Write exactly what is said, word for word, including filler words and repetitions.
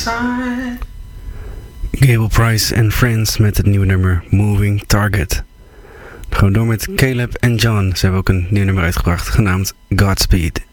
Gable Price en Friends met het nieuwe nummer Moving Target. Dan gaan we door met Caleb en John. Ze hebben ook een nieuw nummer uitgebracht genaamd Godspeed.